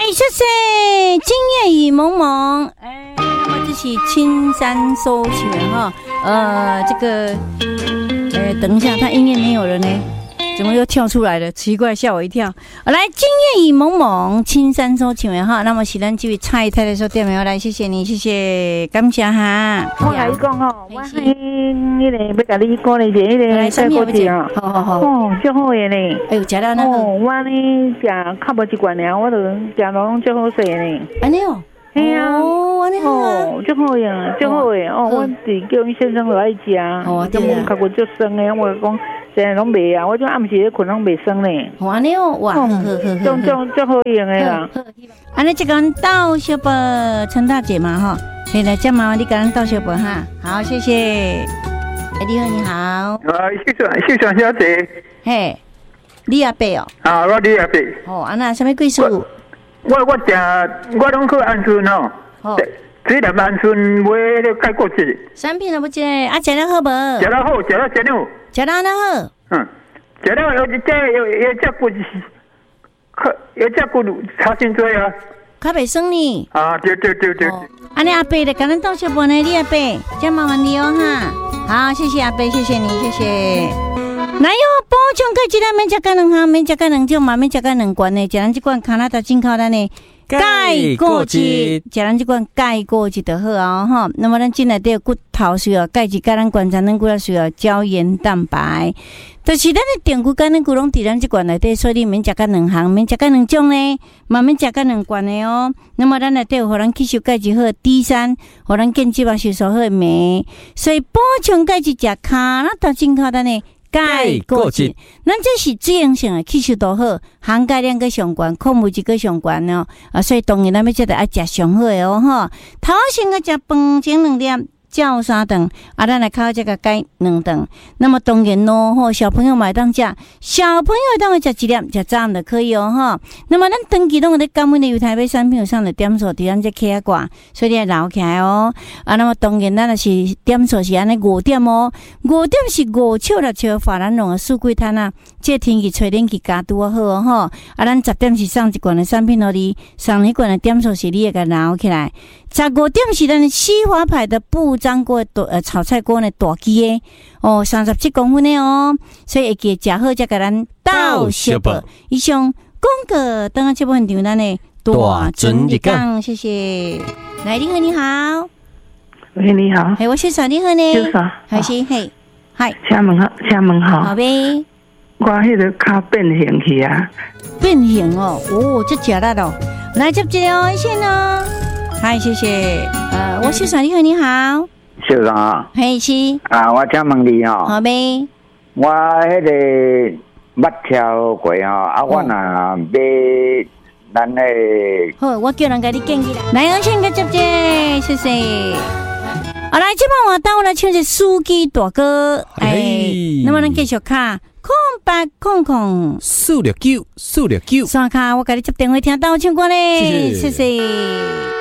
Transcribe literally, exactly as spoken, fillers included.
谢谢今夜雨蒙蒙。哎，那么这是青山收起来哈。呃，这个，呃，等一下，他音乐没有了呢。怎么又跳出来了？奇怪，吓我一跳。来，今夜雨蒙蒙，青山收请问哈。那么，是咱这位蔡太太说对没有？来，谢谢你，谢谢，感谢哈。 我甲你讲吼，我迄迄个要甲你讲的是迄个菜锅子啊， 好好好， 哦，足好的呢。 哎呦，食到那个， 哦，我呢食较无一罐尔，我都食拢足好势呢。 安尼哦。 嘿啊， 哦，安尼好啊， 哦，足好呀，足好诶，哦，我伫叫伊先生落来食， 哦，对啊，较骨足酸诶，我讲现在拢袂啊，我种暗时咧困拢袂酸咧。 哦，安尼哦，哇，呵呵呵， 足足足好用诶啦。 安尼即个倒小宝陈大姐嘛哈，现在再麻烦你给咱倒小宝哈，好，谢谢。哎，你好，你好。 啊，秀传秀传小姐。 嘿，李阿伯哦。 啊，我李阿伯。 哦，安那什么贵数？ 我我食我拢去安顺吼，只粒安顺买了解过节。 产品都不食，啊，食了好无？ 食了好，食了真好。 食了安那好？ 嗯，食了有这有有只骨，可有只骨差真多啊。 较袂酸呢。 啊，对对对对。 安尼阿伯咧，甲咱倒小半呢，李阿伯，真麻烦你哦哈。好，谢谢阿伯，谢谢你，谢谢。来哟，补充钙质，咱免食到两项，免食到两种嘛，免食到两罐的，食咱这罐加拿大进口咱的钙果汁，食咱这罐钙果汁就好哦哈。那么咱进来都有骨头需要钙质，甲咱观察咱骨头需要胶原蛋白，就是咱的电骨、肝、骨拢伫咱这罐内底，所以你免食到两项，免食到两种呢，嘛免食到两罐的哦。那么咱内底有互咱吸收钙质好的 D 三，互咱建基把吸收好的镁，所以补充钙质食加拿大进口咱的。钙果汁，咱这是水溶性的，吸收度好，含钙量个上悬，矿物质个上悬哦。啊，所以当然咱要这得爱食上好的哦哈。头先个食饭前两点，照三顿，啊，咱来靠这个钙两顿。那么当然咯，吼，小朋友买当食，小朋友当然食一粒，食早暗就可以哦哈。那么咱长期拢有咧感恩的油台北产品有上的点数伫咱这 K 啊挂，所以你要留起来哦。啊，那么当然咱也是点数是安尼五点哦，五点是五笑六笑，法兰龙的四季摊啊，这天气吹冷气加拄好哦吼。啊，咱十点是上一罐的产品互你，上一罐的点数是你会甲留起来。十五点是咱的西华牌的不粘锅的呃炒菜锅的大机的哦，三十七公分的哦，所以会记食好才甲咱倒小宝。以上广告等下这部分场咱的大准日讲，谢谢。来，你好，你好。 喂，你好。 嘿，我是啥？你好呢？ 是啥？ 还是嘿？嗨。 请问好，请问好。 好呗。 我迄个脚变形去啊。 变形哦，哦，这假的咯。来接接哦，一线哦。嗨，谢谢。呃，我是啥？你好，你好。 秀传啊。 嘿，是。 啊，我请问你哦。 好呗。 我迄个捌跳过哦，啊，我若买咱的。 好，我叫人甲你建议啦。来，我先个接接，谢谢。好，来，这帮我到我来唱一司机大哥。哎，那么咱继续卡空白空空四六九四六九。 刷卡，我甲你接电话听到唱歌咧，谢谢。